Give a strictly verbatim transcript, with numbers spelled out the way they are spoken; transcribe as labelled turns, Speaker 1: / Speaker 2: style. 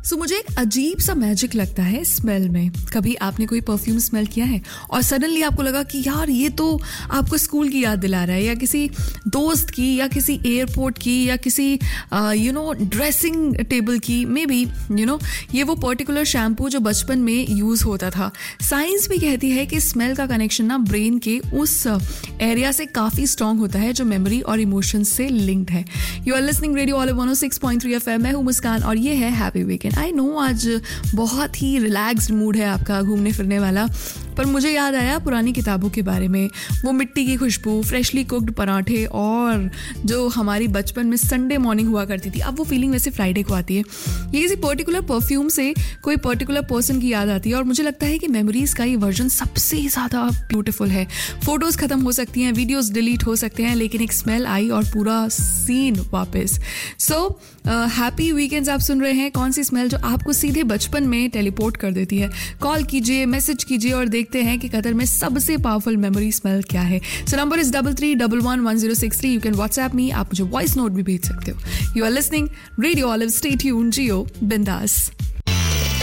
Speaker 1: सो so, मुझे एक अजीब सा मैजिक लगता है स्मेल में. कभी आपने कोई परफ्यूम स्मेल किया है और सडनली आपको लगा कि यार ये तो आपको स्कूल की याद दिला रहा है, या किसी दोस्त की, या किसी एयरपोर्ट की, या किसी यू नो ड्रेसिंग टेबल की, मे बी यू नो ये वो पर्टिकुलर शैम्पू जो बचपन में यूज़ होता था. साइंस भी कहती है कि स्मेल का कनेक्शन ना ब्रेन के उस एरिया से काफ़ी स्ट्रॉन्ग होता है जो मेमोरी और इमोशंस से लिंक्ड है. You are listening radio all one O six point three F M. मैं हूँ मुस्कान और ये है हैप्पी वीकेंड. आई नो आज बहुत ही रिलैक्स्ड मूड है आपका, घूमने फिरने वाला, पर मुझे याद आया पुरानी किताबों के बारे में. वो मिट्टी की खुशबू, फ्रेशली कुक्ड पराठे और जो हमारी बचपन में संडे मॉर्निंग हुआ करती थी. अब वो फीलिंग वैसे फ्राइडे को आती है. ये किसी पर्टिकुलर परफ्यूम से कोई पर्टिकुलर पर्सन की याद आती है और मुझे लगता है कि मेमोरीज का ये वर्जन सबसे ज़्यादा ब्यूटीफुल है. फोटोज़ खत्म हो सकती हैं, वीडियोज़ डिलीट हो सकते हैं, लेकिन एक स्मेल आई और पूरा सीन वापस. सो हैप्पी वीकेंड्स आप सुन रहे हैं. कौन सी स्मेल जो आपको सीधे बचपन में टेलीपोर्ट कर देती है? कॉल कीजिए, मैसेज कीजिए और देखते हैं कि कतर में सबसे पावरफुल मेमोरी स्मेल क्या है. So number is double three double one one zero six three. You can WhatsApp me. आप मुझे वॉइस नोट भी भेज सकते हो. You are listening radio olive. Stay tuned, जियो बिंदास.